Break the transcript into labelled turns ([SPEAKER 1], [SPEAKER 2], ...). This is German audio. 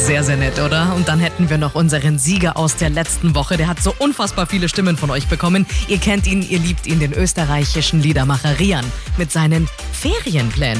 [SPEAKER 1] Sehr, sehr nett, oder? Und dann hätten wir noch unseren Sieger aus der letzten Woche. Der hat so unfassbar viele Stimmen von euch bekommen. Ihr kennt ihn, ihr liebt ihn, den österreichischen Liedermacher Rian mit seinen Ferienplänen.